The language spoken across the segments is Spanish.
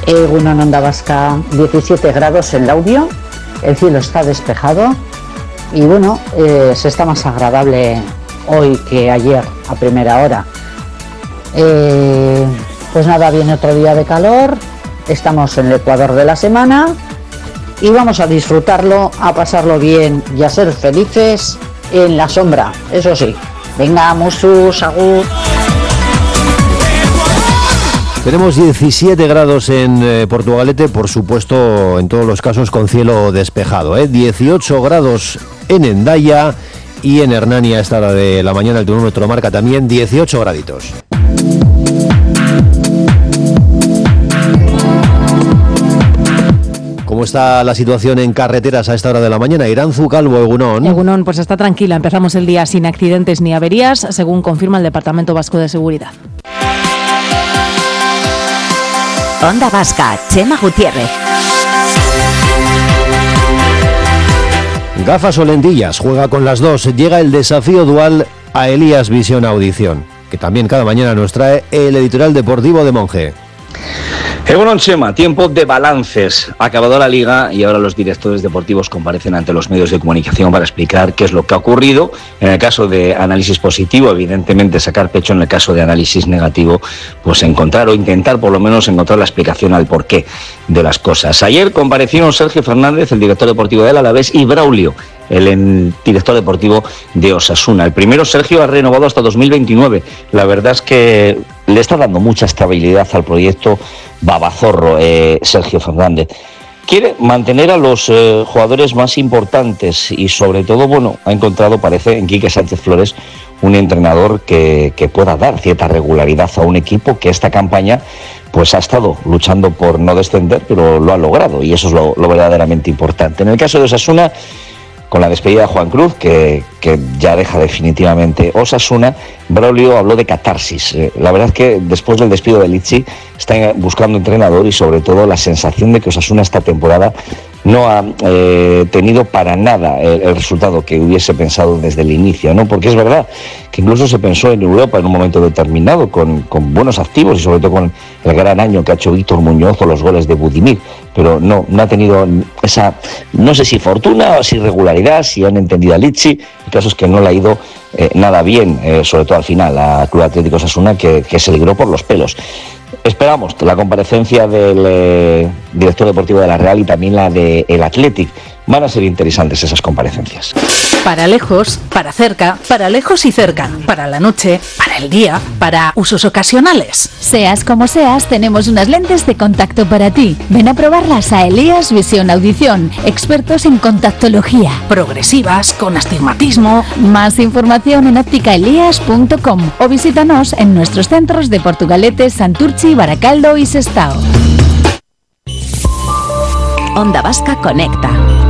Egunon Onda Vasca, 17 grados en Laudio, el cielo está despejado y bueno, se está más agradable hoy que ayer a primera hora. Pues nada, viene otro día de calor, estamos en el Ecuador de la semana y vamos a disfrutarlo, a pasarlo bien y a ser felices en la sombra, eso sí. Venga, musus, agur. Tenemos 17 grados en Portugalete, por supuesto, en todos los casos con cielo despejado, 18 grados en Hendaya y en Hernani a esta hora de la mañana el termómetro marca también 18 graditos. ¿Cómo está la situación en carreteras a esta hora de la mañana? Iranzu Calvo, Egunon. Egunon, pues está tranquila. Empezamos el día sin accidentes ni averías, según confirma el Departamento Vasco de Seguridad. Onda Vasca, Chema Gutiérrez. Gafas o lentillas, juega con las dos. Llega el desafío dual a Elías Visión Audición, que también cada mañana nos trae el editorial deportivo de Monge. Egunon, Chema, tiempo de balances. Ha acabado la liga y ahora los directores deportivos comparecen ante los medios de comunicación para explicar qué es lo que ha ocurrido. En el caso de análisis positivo, evidentemente sacar pecho. En el caso de análisis negativo, pues encontrar o intentar por lo menos encontrar la explicación al porqué de las cosas. Ayer comparecieron Sergio Fernández, el director deportivo del Alavés, y Braulio, el director deportivo de Osasuna. El primero, Sergio, ha renovado hasta 2029. La verdad es que le está dando mucha estabilidad al proyecto Babazorro, Sergio Fernández. Quiere mantener a los jugadores más importantes y sobre todo, bueno, ha encontrado, parece, en Quique Sánchez Flores, un entrenador que pueda dar cierta regularidad a un equipo que esta campaña pues ha estado luchando por no descender, pero lo ha logrado y eso es lo verdaderamente importante. En el caso de Osasuna, con la despedida de Juan Cruz, que ya deja definitivamente Osasuna, Braulio habló de catarsis. La verdad es que después del despido de Litchi está buscando entrenador y sobre todo la sensación de que Osasuna esta temporada no ha tenido para nada el resultado que hubiese pensado desde el inicio, ¿no? Porque es verdad que incluso se pensó en Europa en un momento determinado con buenos activos y sobre todo con el gran año que ha hecho Víctor Muñoz o los goles de Budimir, pero no ha tenido esa, no sé si fortuna o si regularidad, si han entendido a Litchi. El caso es que no le ha ido nada bien, sobre todo al final, a Club Atlético Osasuna, que se libró por los pelos. Esperamos la comparecencia del director deportivo de la Real y también la del Athletic. Van a ser interesantes esas comparecencias. Para lejos, para cerca, para lejos y cerca, para la noche, para el día, para usos ocasionales. Seas como seas, tenemos unas lentes de contacto para ti. Ven a probarlas a Elías Visión Audición, expertos en contactología. Progresivas, con astigmatismo. Más información en ópticaelías.com o visítanos en nuestros centros de Portugalete, Santurchi, Baracaldo y Sestao. Onda Vasca Conecta.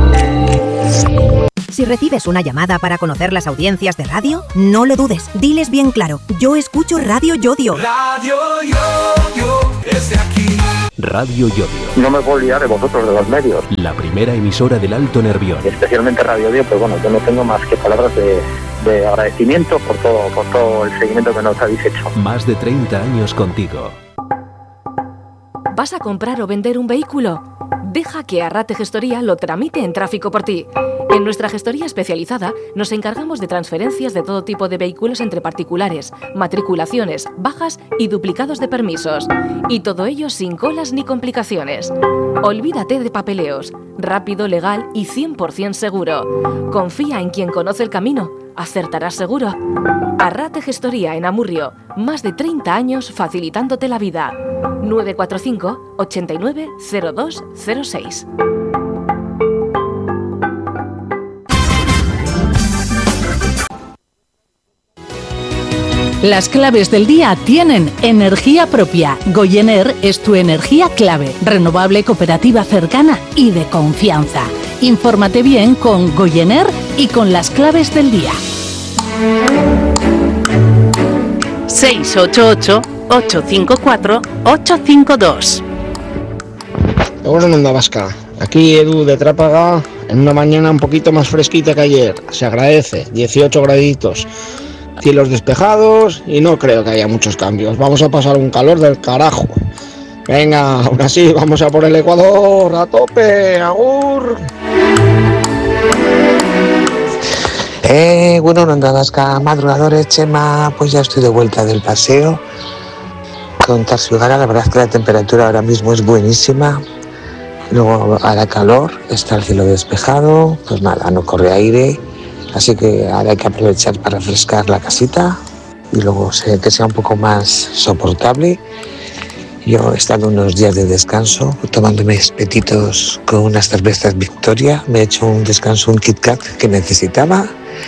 Si recibes una llamada para conocer las audiencias de radio, no lo dudes. Diles bien claro: yo escucho Radio Yodio. Radio Yodio es de aquí. Radio Yodio. No me puedo olvidar de vosotros, de los medios. La primera emisora del Alto Nervión. Especialmente Radio Yodio, pues bueno, yo no tengo más que palabras de agradecimiento por todo el seguimiento que nos habéis hecho. Más de 30 años contigo. ¿Vas a comprar o vender un vehículo? Deja que Arrate Gestoría lo tramite en tráfico por ti. En nuestra gestoría especializada nos encargamos de transferencias de todo tipo de vehículos entre particulares, matriculaciones, bajas y duplicados de permisos. Y todo ello sin colas ni complicaciones. Olvídate de papeleos. Rápido, legal y 100% seguro. Confía en quien conoce el camino. Acertarás seguro. Arrate Gestoría en Amurrio. Más de 30 años facilitándote la vida. 945 89 0206. Las claves del día tienen energía propia. Goyener es tu energía clave, renovable, cooperativa, cercana y de confianza. Infórmate bien con Goyener y con las claves del día. 688-854-852. Hola, Onda Vasca. Aquí Edu de Trápaga, en una mañana un poquito más fresquita que ayer. Se agradece, 18 graditos. Cielos despejados y no creo que haya muchos cambios. Vamos a pasar un calor del carajo. Venga, aún así, vamos a por el Ecuador, a tope, agur. Bueno, Onda Vasca, madrugadores, Chema, pues ya estoy de vuelta del paseo con Tarsi Ugara. La verdad es que la temperatura ahora mismo es buenísima. Luego hará calor, está el cielo despejado, pues nada, no corre aire, así que ahora hay que aprovechar para refrescar la casita y luego que sea un poco más soportable. Yo he estado unos días de descanso, tomándome espetitos con unas cervezas Victoria, me he hecho un descanso, un Kit Kat que necesitaba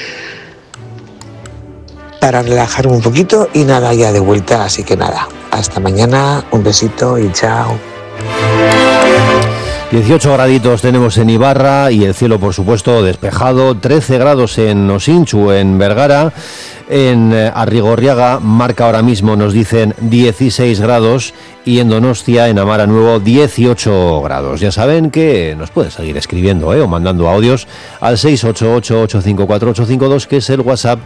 para relajarme un poquito y nada, ya de vuelta, así que nada, hasta mañana, un besito y chao. 18 graditos tenemos en Ibarra y el cielo, por supuesto, despejado. 13 grados en Osinchu, en Vergara. En Arrigorriaga marca ahora mismo, nos dicen, 16 grados. Y en Donostia, en Amara Nuevo, 18 grados. Ya saben que nos pueden seguir escribiendo o mandando audios al 688-854-852, que es el WhatsApp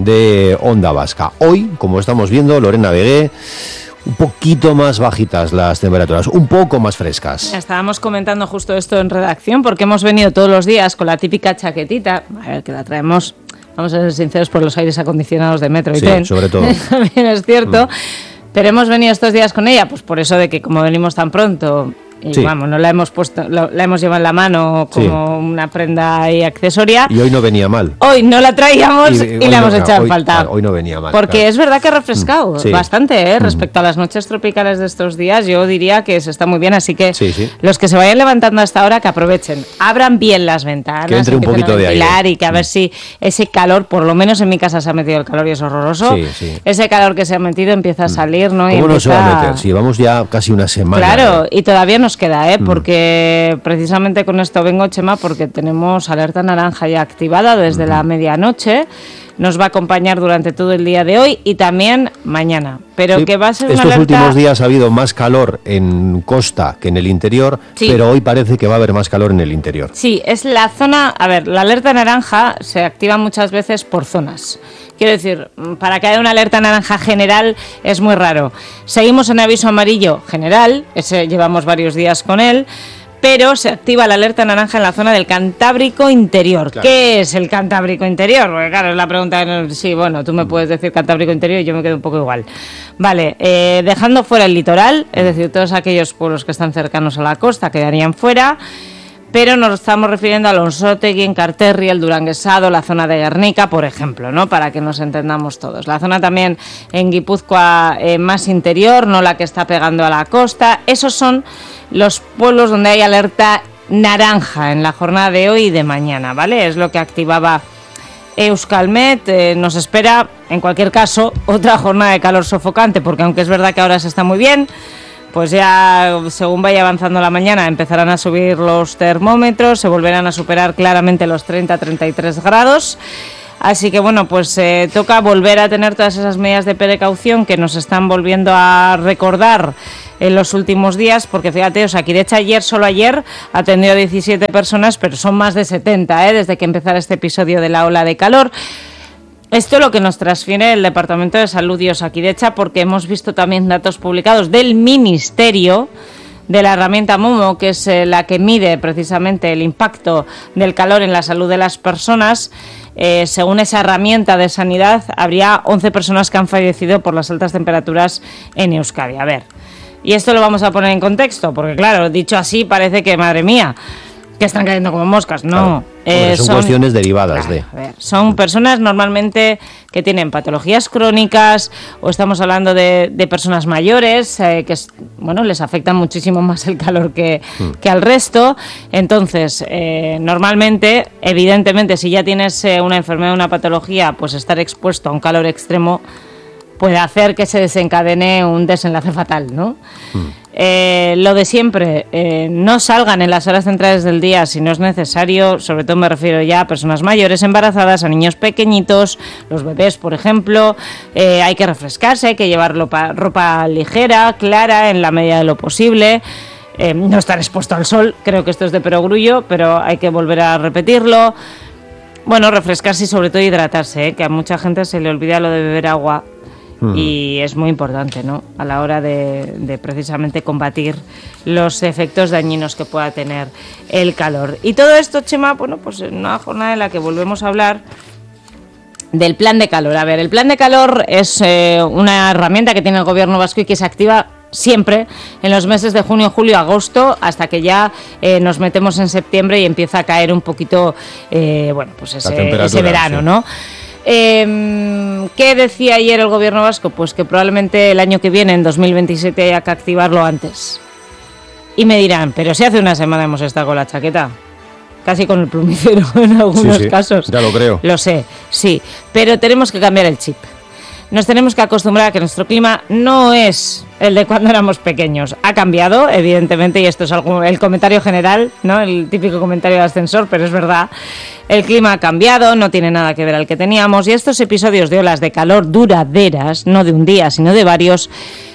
de Onda Vasca. Hoy, como estamos viendo, Lorena Vegué, un poquito más bajitas las temperaturas, un poco más frescas. Estábamos comentando justo esto en redacción porque hemos venido todos los días con la típica chaquetita, a ver, que la traemos, vamos a ser sinceros, por los aires acondicionados de Metro y Tren. Sobre todo. También es cierto. Pero hemos venido estos días con ella, pues por eso de que como venimos tan pronto y vamos, no la hemos puesto, la hemos llevado en la mano como una prenda y accesoria. Y hoy no venía mal. Hoy no la traíamos y la hemos echado en falta. Claro, hoy no venía mal. Porque es verdad que ha refrescado bastante, respecto a las noches tropicales de estos días. Yo diría que se está muy bien, así que los que se vayan levantando hasta ahora, que aprovechen, abran bien las ventanas, que entre un poquito de aire y que a ver si ese calor, por lo menos en mi casa se ha metido el calor y es horroroso. Ese calor que se ha metido empieza a salir, ¿no? ¿Cómo no se va a meter? Si llevamos ya casi una semana. Claro, y todavía nos queda, porque precisamente con esto vengo, Chema, porque tenemos alerta naranja ya activada desde la medianoche. Nos va a acompañar durante todo el día de hoy y también mañana. Pero que va a ser una Estos alerta... últimos días ha habido más calor en costa que en el interior, pero hoy parece que va a haber más calor en el interior. Sí, es la zona... A ver, la alerta naranja se activa muchas veces por zonas. Quiero decir, para que haya una alerta naranja general es muy raro. Seguimos en aviso amarillo general, ese llevamos varios días con él, pero se activa la alerta naranja en la zona del Cantábrico Interior. Claro. ¿Qué es el Cantábrico Interior? Porque claro, es la pregunta que sí, bueno, tú me puedes decir Cantábrico Interior y yo me quedo un poco igual. Vale, dejando fuera el litoral, es decir, todos aquellos pueblos que están cercanos a la costa quedarían fuera, pero nos estamos refiriendo a Lonsotegui, Enkarterri, el Duranguesado, la zona de Guernica, por ejemplo, ¿no? Para que nos entendamos todos. La zona también en Guipúzcoa más interior, no la que está pegando a la costa. Esos son los pueblos donde hay alerta naranja en la jornada de hoy y de mañana, ¿vale? Es lo que activaba Euskalmet. Nos espera, en cualquier caso, otra jornada de calor sofocante, porque aunque es verdad que ahora se está muy bien, pues ya según vaya avanzando la mañana empezarán a subir los termómetros, se volverán a superar claramente los 30-33 grados. Así que bueno, pues toca volver a tener todas esas medidas de precaución que nos están volviendo a recordar en los últimos días, porque fíjate, Osakidecha solo ayer atendió a 17 personas, pero son más de 70 desde que empezara este episodio de la ola de calor. Esto es lo que nos transfiere el Departamento de Salud y Osakidecha, porque hemos visto también datos publicados del Ministerio, de la herramienta MOMO, que es la que mide precisamente el impacto del calor en la salud de las personas. Según esa herramienta de sanidad, habría 11 personas que han fallecido por las altas temperaturas en Euskadi. A ver, y esto lo vamos a poner en contexto, porque claro, dicho así parece que, madre mía, que están cayendo como moscas. No, claro. Son cuestiones derivadas de... A ver, son personas normalmente que tienen patologías crónicas, o estamos hablando de personas mayores que bueno, les afecta muchísimo más el calor que al resto. Entonces, normalmente, evidentemente, si ya tienes una enfermedad o una patología, pues estar expuesto a un calor extremo puede hacer que se desencadene un desenlace fatal, ¿no? Lo de siempre, no salgan en las horas centrales del día si no es necesario, sobre todo me refiero ya a personas mayores, embarazadas, a niños pequeñitos, los bebés, por ejemplo. Hay que refrescarse, hay que llevar ropa ligera, clara, en la medida de lo posible. No estar expuesto al sol, creo que esto es de perogrullo, pero hay que volver a repetirlo. Bueno, refrescarse y sobre todo hidratarse, que a mucha gente se le olvida lo de beber agua. y es muy importante, ¿no?, a la hora de precisamente combatir los efectos dañinos que pueda tener el calor. Y todo esto, Chema, bueno, pues en una jornada en la que volvemos a hablar del plan de calor. A ver, el plan de calor es una herramienta que tiene el gobierno vasco y que se activa siempre en los meses de junio, julio, agosto, hasta que ya nos metemos en septiembre y empieza a caer un poquito, bueno, pues ese verano, sí, ¿no? ¿Qué decía ayer el gobierno vasco? Pues que probablemente el año que viene, en 2027, haya que activarlo antes. Y me dirán, pero si hace una semana hemos estado con la chaqueta, casi con el plumífero en algunos casos. Ya lo creo. Lo sé, sí, pero tenemos que cambiar el chip. Nos tenemos que acostumbrar a que nuestro clima no es el de cuando éramos pequeños. Ha cambiado, evidentemente, y esto es el comentario general, ¿no?, el típico comentario de ascensor, pero es verdad. El clima ha cambiado, no tiene nada que ver al que teníamos, y estos episodios de olas de calor duraderas, no de un día, sino de varios,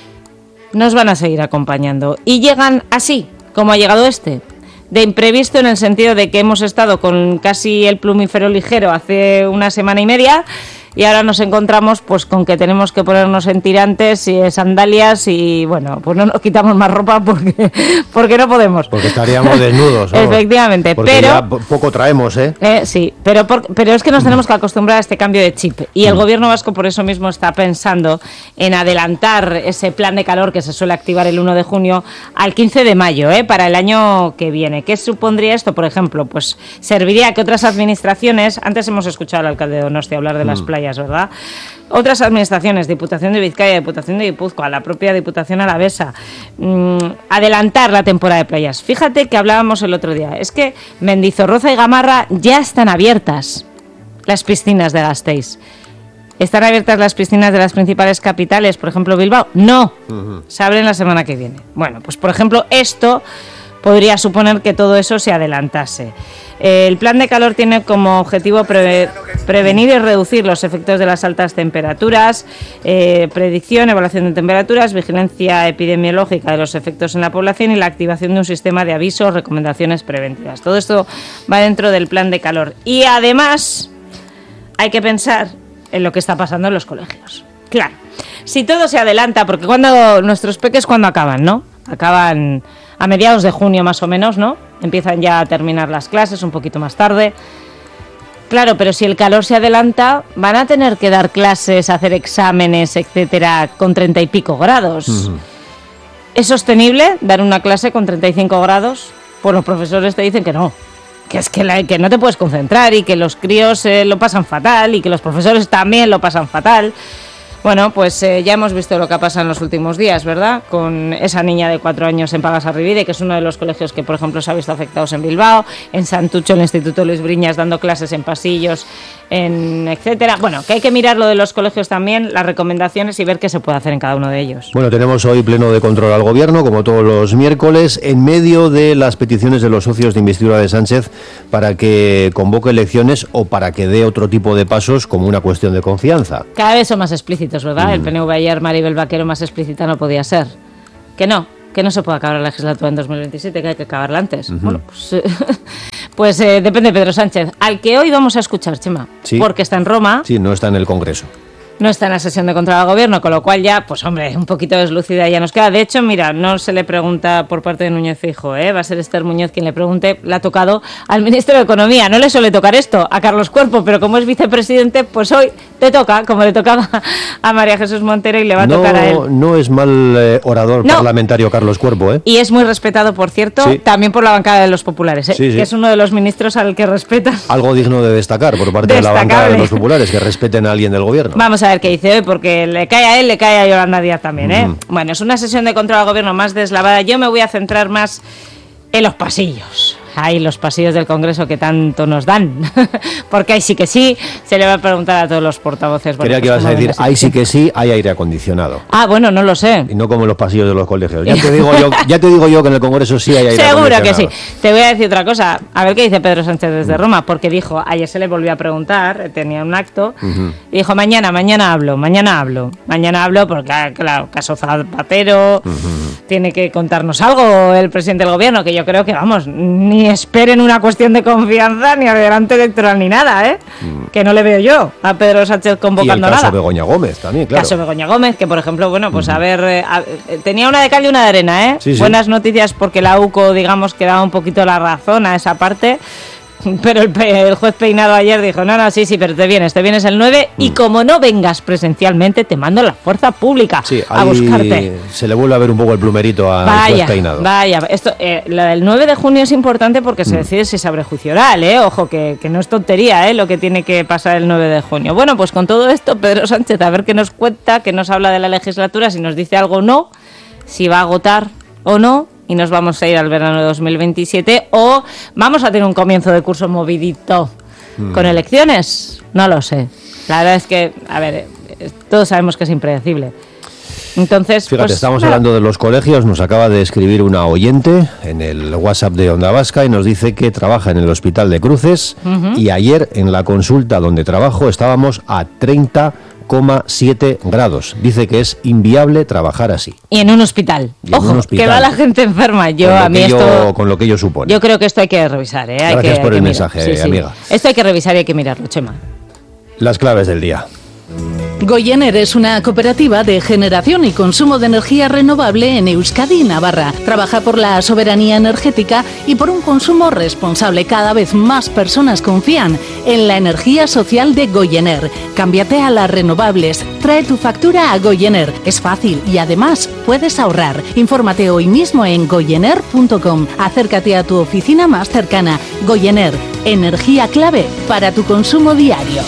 nos van a seguir acompañando. Y llegan así, como ha llegado este, de imprevisto, en el sentido de que hemos estado con casi el plumífero ligero hace una semana y media, y ahora nos encontramos pues con que tenemos que ponernos en tirantes y sandalias y bueno, pues no nos quitamos más ropa porque no podemos. Porque estaríamos desnudos. ¿No? Efectivamente, porque pero ya poco traemos, ¿eh? Sí, pero es que nos tenemos que acostumbrar a este cambio de chip y el gobierno vasco por eso mismo está pensando en adelantar ese plan de calor que se suele activar el 1 de junio al 15 de mayo, para el año que viene. ¿Qué supondría esto? Por ejemplo, pues serviría que otras administraciones, antes hemos escuchado al alcalde de Donostia hablar de las playas, ¿verdad? Otras administraciones, Diputación de Vizcaya, Diputación de Guipúzcoa, la propia Diputación Alavesa, adelantar la temporada de playas. Fíjate que hablábamos el otro día, es que Mendizorroza y Gamarra ya están abiertas las piscinas de Gasteiz. ¿Están abiertas las piscinas de las principales capitales, por ejemplo Bilbao? No, se abren la semana que viene. Bueno, pues por ejemplo esto podría suponer que todo eso se adelantase. El plan de calor tiene como objetivo prevenir y reducir los efectos de las altas temperaturas, predicción, evaluación de temperaturas, vigilancia epidemiológica de los efectos en la población y la activación de un sistema de avisos, recomendaciones preventivas. Todo esto va dentro del plan de calor. Y además hay que pensar en lo que está pasando en los colegios. Claro, si todo se adelanta, porque cuando nuestros peques, ¿cuándo acaban, no? Acaban a mediados de junio más o menos, ¿no? Empiezan ya a terminar las clases un poquito más tarde. Claro, pero si el calor se adelanta, van a tener que dar clases, hacer exámenes, etcétera, con 30 y pico grados. ¿Es sostenible dar una clase con 35 grados? Pues los profesores te dicen que no. Que es que no te puedes concentrar y que los críos lo pasan fatal y que los profesores también lo pasan fatal. Bueno, pues ya hemos visto lo que ha pasado en los últimos días, ¿verdad? Con esa niña de 4 años en Pagas-Arribide, que es uno de los colegios que, por ejemplo, se ha visto afectados en Bilbao, en Santucho, el Instituto Luis Briñas, dando clases en pasillos, etcétera. Bueno, que hay que mirar lo de los colegios también, las recomendaciones y ver qué se puede hacer en cada uno de ellos. Bueno, tenemos hoy pleno de control al gobierno, como todos los miércoles, en medio de las peticiones de los socios de investidura de Sánchez para que convoque elecciones o para que dé otro tipo de pasos como una cuestión de confianza. Cada vez son más explícitos, ¿verdad? El PNV ayer, Maribel Vaquero, más explícita no podía ser. Que no se puede acabar la legislatura en 2027, que hay que acabarla antes. Bueno, pues depende de Pedro Sánchez, al que hoy vamos a escuchar, Chema, porque está en Roma. Sí, no está en el Congreso. No está en la sesión de control al gobierno, con lo cual ya, pues hombre, un poquito deslucida ya nos queda. De hecho, mira, no se le pregunta por parte de Núñez Feijóo, va a ser Esther Muñoz quien le pregunte. Le ha tocado al ministro de Economía. No le suele tocar esto a Carlos Cuerpo, pero como es vicepresidente, pues hoy te toca, como le tocaba a María Jesús Montero y le va a tocar a él. No es mal orador parlamentario Carlos Cuerpo, Y es muy respetado, por cierto, también por la bancada de los populares, que es uno de los ministros al que respetan. Algo digno de destacar por parte de la bancada de los populares, que respeten a alguien del gobierno. Vamos a ver qué dice hoy, porque le cae a él, le cae a Yolanda Díaz también, Bueno, es una sesión de control al gobierno más deslavada. Yo me voy a centrar más en los pasillos. Ay, los pasillos del Congreso que tanto nos dan. Porque ahí sí que sí, se le va a preguntar a todos los portavoces. Creía que ibas a decir, ahí sí que sí, hay aire acondicionado. Ah, bueno, no lo sé. Y no como en los pasillos de los colegios. Ya te digo yo que en el Congreso sí hay aire acondicionado. Seguro que sí. Te voy a decir otra cosa. A ver qué dice Pedro Sánchez desde Roma. Porque dijo, ayer se le volvió a preguntar, tenía un acto, y dijo, mañana hablo porque, claro, caso Zapatero, tiene que contarnos algo el presidente del gobierno, que yo creo que, vamos, ni ni esperen una cuestión de confianza ni adelante electoral ni nada, ¿eh? Que no le veo yo a Pedro Sánchez convocando nada. Y el caso Begoña Gómez también, claro. Caso Begoña Gómez, que por ejemplo, bueno, pues tenía una de cal y una de arena, ¿eh? Sí, sí. Buenas noticias porque la UCO, digamos, que daba un poquito la razón a esa parte. Pero el juez Peinado ayer dijo, no, sí, pero te vienes el 9 y como no vengas presencialmente te mando la fuerza pública a buscarte. Se le vuelve a ver un poco el plumerito al juez Peinado. Vaya, esto, la del 9 de junio es importante porque se decide si se abre juicio oral, ojo, que no es tontería, lo que tiene que pasar el 9 de junio. Bueno, pues con todo esto, Pedro Sánchez, a ver qué nos cuenta, qué nos habla de la legislatura, si nos dice algo o no, si va a agotar o no, y nos vamos a ir al verano de 2027 o vamos a tener un comienzo de curso movidito con elecciones, no lo sé. La verdad es que, a ver, todos sabemos que es impredecible. Entonces, fíjate, pues, estamos hablando de los colegios, nos acaba de escribir una oyente en el WhatsApp de Onda Vasca y nos dice que trabaja en el Hospital de Cruces y ayer en la consulta donde trabajo estábamos a 30,7 grados. Dice que es inviable trabajar así. Y en un hospital. Ojo, que va la gente enferma. Con lo que ello supone. Yo creo que esto hay que revisar. Gracias por el mensaje, amiga. Esto hay que revisar y hay que mirarlo, Chema. Las claves del día. Goyener es una cooperativa de generación y consumo de energía renovable en Euskadi y Navarra. Trabaja por la soberanía energética y por un consumo responsable. Cada vez más personas confían en la energía social de Goyener. Cámbiate a las renovables. Trae tu factura a Goyener. Es fácil y además puedes ahorrar. Infórmate hoy mismo en goyener.com. Acércate a tu oficina más cercana. Goyener, energía clave para tu consumo diario.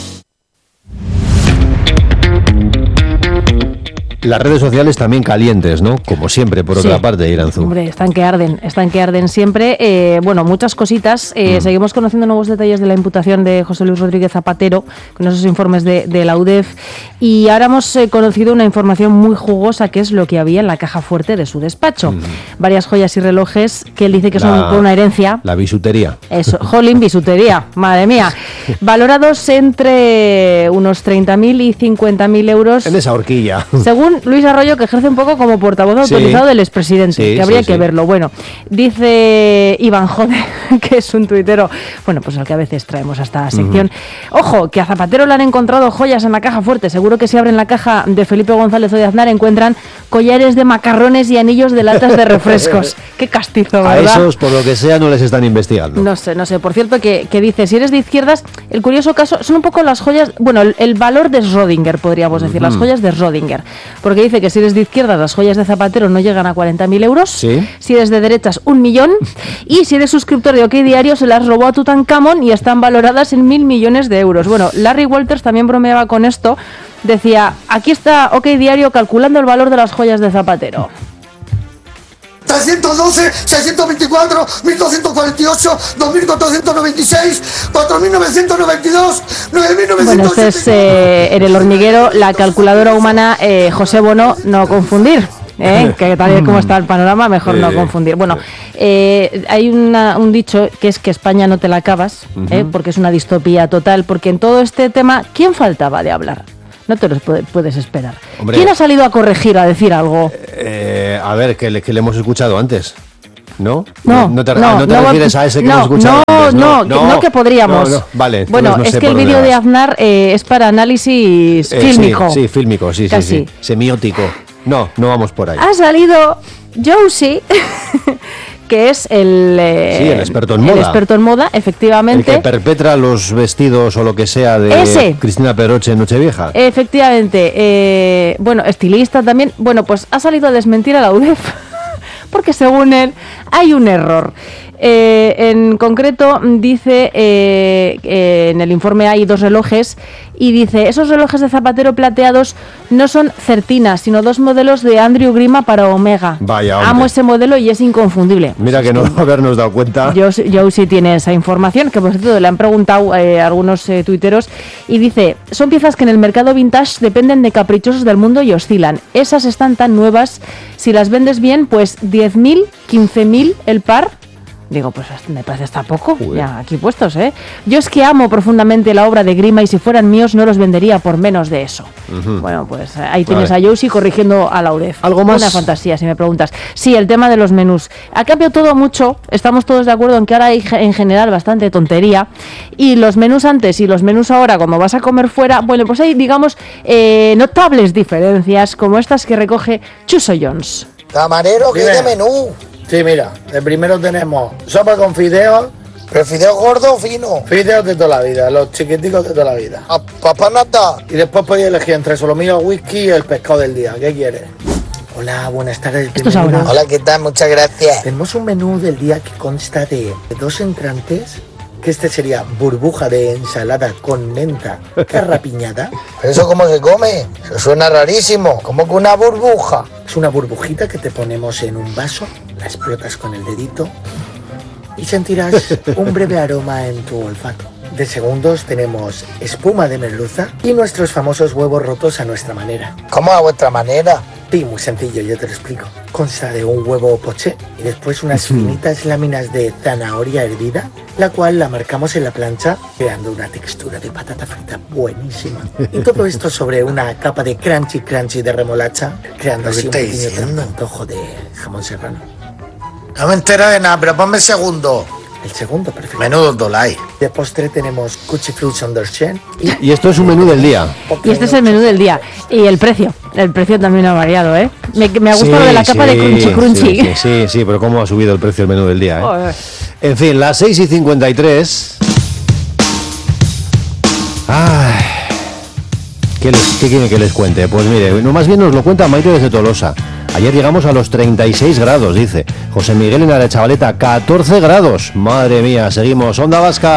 Las redes sociales también calientes, ¿no? Como siempre, por otra parte, Iranzu. Hombre, están que arden siempre. Bueno, muchas cositas. Seguimos conociendo nuevos detalles de la imputación de José Luis Rodríguez Zapatero con esos informes de la UDEF. Y ahora hemos conocido una información muy jugosa, que es lo que había en la caja fuerte de su despacho. Varias joyas y relojes que él dice que son una herencia. La bisutería. Eso, jolín, bisutería, madre mía. Valorados entre unos 30.000 y 50.000 euros. En esa horquilla. Según Luis Arroyo, que ejerce un poco como portavoz autorizado del expresidente, que habría que verlo. Bueno, dice Iván Jode, que es un tuitero, bueno, pues al que a veces traemos a esta sección. Ojo, que a Zapatero le han encontrado joyas en la caja fuerte. Seguro que si abren la caja de Felipe González o de Aznar encuentran collares de macarrones y anillos de latas de refrescos. Qué castizo, ¿verdad? A esos, por lo que sea, no les están investigando. No sé. Por cierto, que dice, si eres de izquierdas, el curioso caso son un poco las joyas, bueno, el valor de Schrödinger, podríamos decir, las joyas de Schrödinger. Porque dice que si eres de izquierdas, las joyas de Zapatero no llegan a 40.000 euros. ¿Sí? Si eres de derechas, 1 millón. Y si eres suscriptor de OK Diario, se las robó a Tutankamón y están valoradas en 1.000 millones de euros. Bueno, Larry Walters también bromeaba con esto. Decía, aquí está OK Diario calculando el valor de las joyas de Zapatero. 312, 624, 1248, 2496, 4992, 9900. Bueno, este es en El Hormiguero, la calculadora humana José Bono, no confundir. Que tal y como está el panorama, mejor no confundir. Bueno, hay un dicho que es que España no te la acabas, porque es una distopía total, porque en todo este tema, ¿quién faltaba de hablar? No te los puedes esperar. Hombre, ¿quién ha salido a corregir, a decir algo? A ver, que le hemos escuchado antes. ¿No? No te refieres a ese que hemos escuchado antes. No, que podríamos. No. Vale, bueno, no es sé que el vídeo de Aznar es para análisis fílmico. Sí, fílmico, sí. Semiótico. No vamos por ahí. Ha salido Josie, que es el experto en moda. El experto en moda, efectivamente. El que perpetra los vestidos o lo que sea de Cristina Pedroche en Nochevieja. Efectivamente. Bueno, estilista también. Bueno, pues ha salido a desmentir a la UDEF, porque según él hay un error. En concreto dice en el informe hay 2 relojes y dice, esos relojes de Zapatero plateados no son Certina, sino 2 modelos de Andrew Grima para Omega. Vaya, hombre. Amo ese modelo y es inconfundible. Mira que no habernos dado cuenta. Yo sí tiene esa información, que por cierto le han preguntado algunos tuiteros, y dice, son piezas que en el mercado vintage dependen de caprichosos del mundo y oscilan. Esas están tan nuevas, si las vendes bien, pues 10.000, 15.000 el par. Digo, pues me parece hasta poco, ya aquí puestos, ¿eh? Yo es que amo profundamente la obra de Grima y si fueran míos no los vendería por menos de eso. Bueno, pues ahí tienes a Josie corrigiendo a Laurez. ¿Algo más? Una fantasía, si me preguntas. Sí, el tema de los menús. Ha cambiado todo mucho, estamos todos de acuerdo en que ahora hay en general bastante tontería y los menús antes y los menús ahora, cuando vas a comer fuera, bueno, pues hay, digamos, notables diferencias como estas que recoge Chuso Jones. Camarero, ¿qué de menú? Sí, mira, de primero tenemos sopa con fideos. ¿Pero fideos gordos o finos? Fideos de toda la vida, los chiquiticos de toda la vida. Papá nata. Y después podéis elegir entre solomillo, whisky y el pescado del día. ¿Qué quieres? Hola, buenas tardes. Esto es ahora. Hola, ¿qué tal? Muchas gracias. Tenemos un menú del día que consta de 2 entrantes, que este sería burbuja de ensalada con menta carrapiñada. ¿Pero eso cómo se come? Eso suena rarísimo. ¿Cómo que una burbuja? Es una burbujita que te ponemos en un vaso, la explotas con el dedito y sentirás un breve aroma en tu olfato. De segundos tenemos espuma de merluza y nuestros famosos huevos rotos a nuestra manera. ¿Cómo a vuestra manera? Sí, muy sencillo, yo te lo explico. Consta de un huevo poché y después unas finitas láminas de zanahoria hervida, la cual la marcamos en la plancha, creando una textura de patata frita buenísima. Y todo esto sobre una capa de crunchy de remolacha, creando así un pequeño antojo de jamón serrano. No me entero de nada, pero ponme el segundo. El segundo, perfecto. Menudo dolay. De postre tenemos Cuchi Fruits on the Shen. Y esto es un menú del día. Y este es el menú del día. Y el precio también ha variado, ¿eh? Me ha gustado de la capa de crunchy. Sí, pero cómo ha subido el precio del menú del día, ¿eh? En fin, las 6:53. Ay, ¿qué quieren que les cuente? Pues mire, no, más bien nos lo cuenta Maite desde Tolosa. Ayer llegamos a los 36 grados, dice. José Miguel en Arechavaleta, 14 grados. Madre mía, seguimos. Onda Vasca.